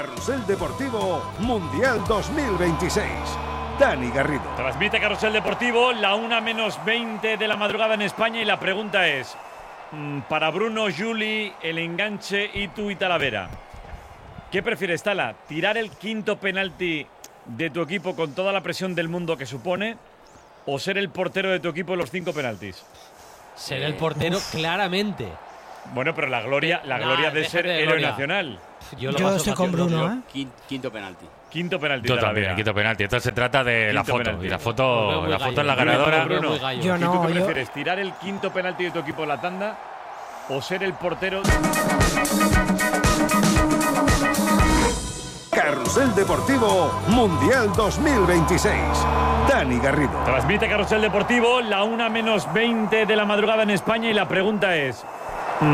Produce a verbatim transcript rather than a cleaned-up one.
Carrusel Deportivo Mundial dos mil veintiséis. Dani Garrido. Transmite Carrusel Deportivo, la una menos veinte de la madrugada en España, y la pregunta es, para Bruno, Juli, el enganche y tú y Talavera, ¿qué prefieres, Tala? ¿Tirar el quinto penalti de tu equipo con toda la presión del mundo que supone, o ser el portero de tu equipo en los cinco penaltis? Ser el portero, claramente. Bueno, pero la gloria, la nah, gloria de ser de héroe gloria. nacional. Yo, Yo estoy con Bruno, ¿eh? Quinto, quinto penalti. Quinto penalti. Yo también, quinto penalti. Esto se trata de quinto la foto. Penalti. Y la foto, la foto es la Bruno, ganadora. Bruno, yo no, ¿Y tú qué yo... prefieres? ¿Tirar el quinto penalti de tu equipo en la tanda o ser el portero? Carrusel Deportivo Mundial dos mil veintiséis. Dani Garrido. Transmite Carrusel Deportivo, la una menos veinte de la madrugada en España, y la pregunta es,